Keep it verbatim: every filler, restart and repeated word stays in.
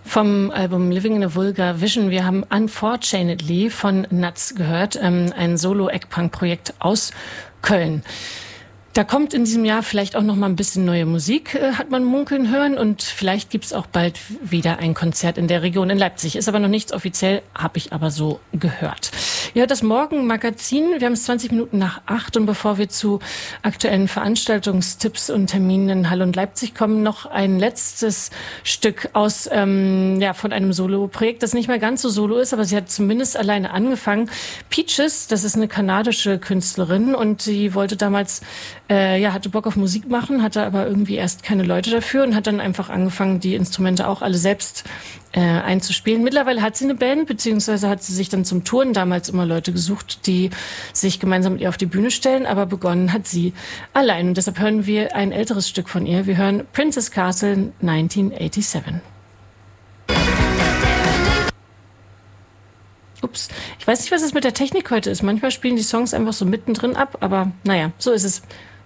Vom Album Living in a Vulgar Vision. Wir haben Unfortunately von Nuts gehört, ähm, ein Solo-Eggpunk-Projekt aus Köln. Da kommt in diesem Jahr vielleicht auch noch mal ein bisschen neue Musik, äh, hat man munkeln hören. Und vielleicht gibt's auch bald wieder ein Konzert in der Region in Leipzig. Ist aber noch nichts offiziell, habe ich aber so gehört. Ihr hört das Morgenmagazin. Wir haben es zwanzig Minuten nach acht. Und bevor wir zu aktuellen Veranstaltungstipps und Terminen in Halle und Leipzig kommen, noch ein letztes Stück aus ähm, ja von einem Solo-Projekt, das nicht mehr ganz so solo ist, aber sie hat zumindest alleine angefangen. Peaches, das ist eine kanadische Künstlerin und sie wollte damals Äh, ja, hatte Bock auf Musik machen, hatte aber irgendwie erst keine Leute dafür und hat dann einfach angefangen, die Instrumente auch alle selbst äh, einzuspielen. Mittlerweile hat sie eine Band, beziehungsweise hat sie sich dann zum Touren damals immer Leute gesucht, die sich gemeinsam mit ihr auf die Bühne stellen, aber begonnen hat sie allein. Und deshalb hören wir ein älteres Stück von ihr. Wir hören Princess Castle neunzehnhundertsiebenundachtzig. Ups, ich weiß nicht, was es mit der Technik heute ist. Manchmal spielen die Songs einfach so mittendrin ab, aber naja, so ist es.